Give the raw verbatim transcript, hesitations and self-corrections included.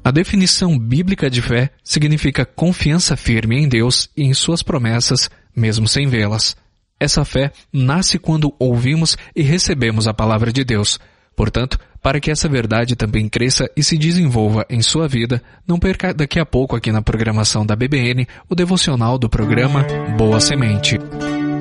A definição bíblica de fé significa confiança firme em Deus e em suas promessas, mesmo sem vê-las. Essa fé nasce quando ouvimos e recebemos a palavra de Deus. Portanto, para que essa verdade também cresça e se desenvolva em sua vida, não perca daqui a pouco aqui na programação da B B N o devocional do programa Boa Semente.